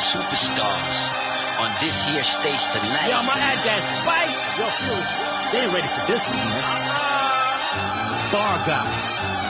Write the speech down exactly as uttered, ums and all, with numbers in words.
superstars on this here stage tonight. Yo, my add that spikes. Yo, Phil, they ain't ready for this one, man. Bar guy.